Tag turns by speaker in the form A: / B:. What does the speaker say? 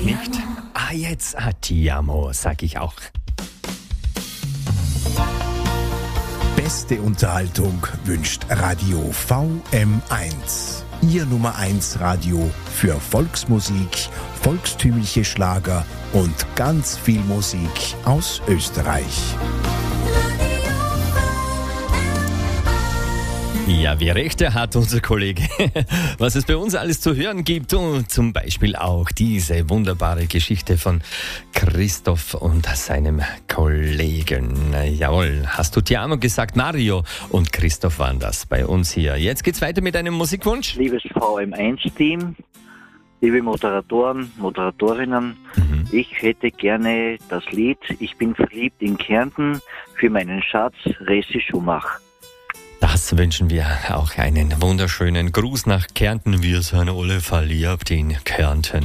A: Noch nicht? Jetzt, ti amo, sag ich auch.
B: Beste Unterhaltung wünscht Radio VM1. Ihr Nummer 1 Radio für Volksmusik, volkstümliche Schlager und ganz viel Musik aus Österreich.
A: Ja, wie Rechte hat unser Kollege, was es bei uns alles zu hören gibt und zum Beispiel auch diese wunderbare Geschichte von Christoph und seinem Kollegen. Jawohl, hast du Tiamo gesagt, Mario und Christoph waren das bei uns hier. Jetzt geht's weiter mit einem Musikwunsch.
C: Liebes VM1-Team, liebe Moderatoren, Moderatorinnen, ich hätte gerne das Lied Ich bin verliebt in Kärnten für meinen Schatz Resi Schumach.
A: Das wünschen wir auch einen wunderschönen Gruß nach Kärnten. Wir sind alle verliebt in Kärnten.